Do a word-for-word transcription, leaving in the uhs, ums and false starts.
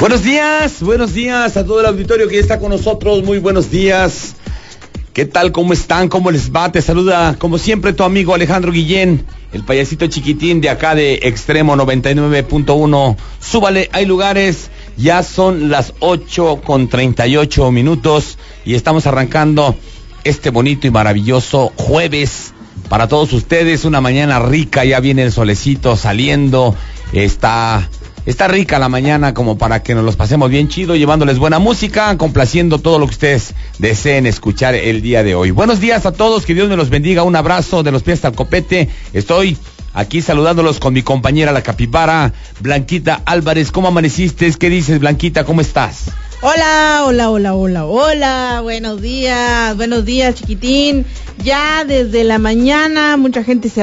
Buenos días, buenos días a todo el auditorio que está con nosotros. Muy buenos días. ¿Qué tal? ¿Cómo están? ¿Cómo les va? Te saluda, como siempre, tu amigo Alejandro Guillén, el payasito chiquitín de acá de Extremo noventa y nueve punto uno. Súbale, hay lugares. Ya son las ocho con treinta y ocho minutos y estamos arrancando este bonito y maravilloso jueves para todos ustedes. Una mañana rica, ya viene el solecito saliendo. Está... Está rica la mañana como para que nos los pasemos bien chido, llevándoles buena música, complaciendo todo lo que ustedes deseen escuchar el día de hoy. Buenos días a todos, que Dios me los bendiga, un abrazo de los pies al copete. Estoy aquí saludándolos con mi compañera la capibara, Blanquita Álvarez. ¿Cómo amaneciste? ¿Qué dices, Blanquita? ¿Cómo estás? Hola, hola, hola, hola, hola, buenos días, buenos días, chiquitín. Ya desde la mañana mucha gente se